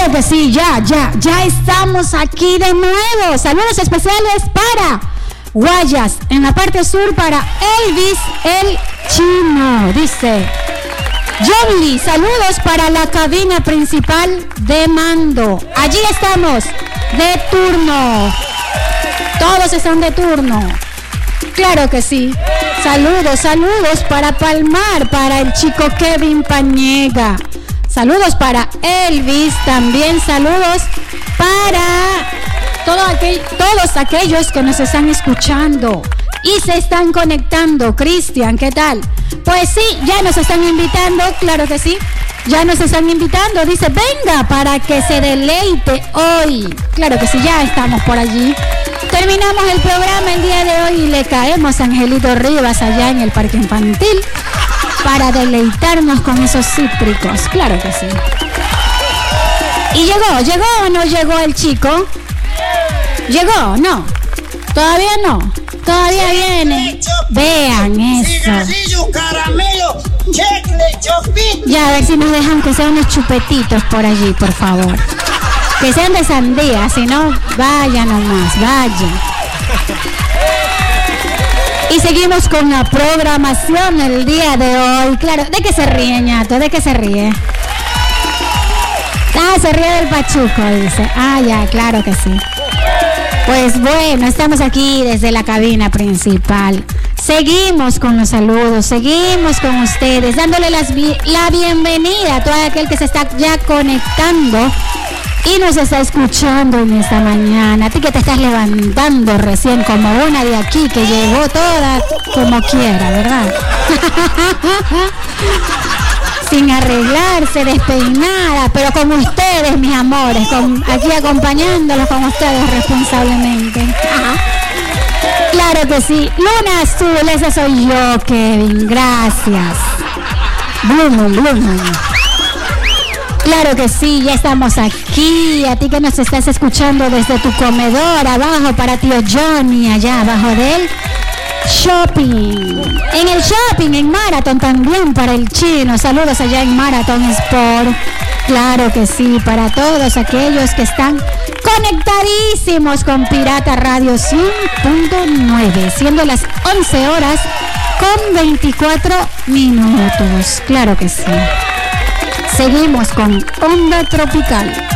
Claro que sí, ya estamos aquí de nuevo. Saludos especiales para Guayas, en la parte sur para Elvis el Chino, dice Jovly, saludos para la cabina principal de mando. Allí estamos, de turno. Todos están de turno. Claro que sí. Saludos para Palmar, para el chico Kevin Pañega. Saludos para Elvis, también saludos para todos aquellos que nos están escuchando y se están conectando. Cristian, ¿qué tal? Pues sí, ya nos están invitando, claro que sí. Ya nos están invitando, dice, venga para que se deleite hoy. Claro que sí, ya estamos por allí. Terminamos el programa el día de hoy y le caemos a Angelito Rivas allá en el parque infantil para deleitarnos con esos cítricos, claro que sí. ¿Y llegó o no llegó el chico? ¿Llegó? No. Todavía no. Todavía viene. Vean eso. Ya, a ver si nos dejan que sean unos chupetitos por allí, por favor. Que sean de sandía, si no, vaya nomás, vaya. Y seguimos con la programación el día de hoy. Claro, ¿de qué se ríe, ñato? ¿De qué se ríe? Ah, se ríe del pachuco, dice. Ah, ya, claro que sí. Pues bueno, estamos aquí desde la cabina principal. Seguimos con los saludos, seguimos con ustedes, dándole la bienvenida a todo aquel que se está ya conectando y nos está escuchando en esta mañana. A ti que te estás levantando recién como una de aquí que llegó toda como quiera, ¿verdad? Sin arreglarse, despeinada, pero con ustedes, mis amores, aquí acompañándolos con ustedes responsablemente. Ajá. Claro que sí. Luna Azul, esa soy yo, Kevin. Gracias. Blum. Claro que sí, ya estamos aquí. A ti que nos estás escuchando desde tu comedor, abajo para tío Johnny, allá abajo del shopping. En el shopping, en Marathon también para el chino. Saludos allá en Marathon Sport. Claro que sí, para todos aquellos que están conectadísimos con Pirata Radio 100.9, siendo las 11 horas con 24 minutos. Claro que sí. Seguimos con Onda Tropical.